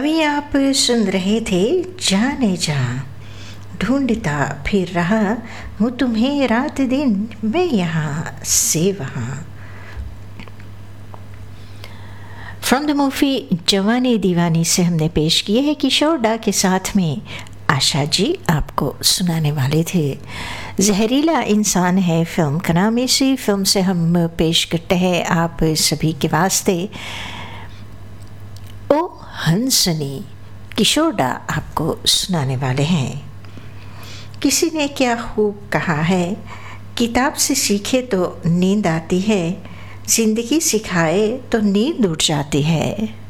अभी आप सुन रहे थे जाने जा, ढूंढता फिर रहा हूँ तुम्हें रात दिन, मैं यहाँ से वहाँ। फ्रॉम द मूवी जवानी दीवानी से हमने पेश किए हैं किशोर डा के साथ में आशा जी आपको सुनाने वाले थे। जहरीला इंसान है फिल्म का नाम। इसी फिल्म से हम पेश करते हैं आप सभी के वास्ते ओ हंसनी। किशोर डा आपको सुनाने वाले हैं। किसी ने क्या खूब कहा है, किताब से सीखे तो नींद आती है, ज़िंदगी सिखाए तो नींद उड़ जाती है।